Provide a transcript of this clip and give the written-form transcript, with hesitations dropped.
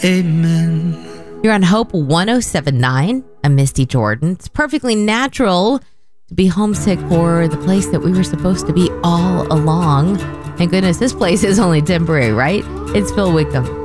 Amen. You're on Hope 107.9. I'm Misty Jordan. It's perfectly natural to be homesick for the place that we were supposed to be all along. Thank goodness this place is only temporary, right? It's Phil Wickham.